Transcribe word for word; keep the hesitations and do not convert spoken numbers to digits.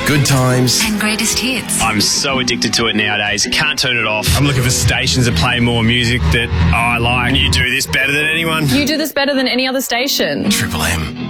Good times. And greatest hits. I'm so addicted to it nowadays. Can't turn it off. I'm looking for stations that play more music that I like. You do this better than anyone. You do this better than any other station. Triple M.